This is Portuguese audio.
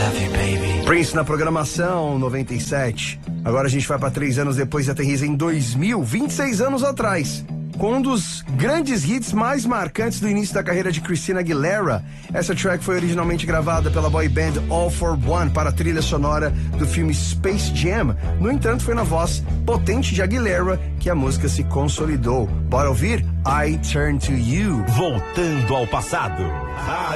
love you, baby. Prince na programação 97. Agora a gente vai para 3 anos depois e aterriza em 2000, 26 anos atrás, com um dos grandes hits mais marcantes do início da carreira de Christina Aguilera. Essa track foi originalmente gravada pela boy band All for One para a trilha sonora do filme Space Jam. No entanto, foi na voz potente de Aguilera que a música se consolidou. Bora ouvir? I Turn to You. Voltando ao passado.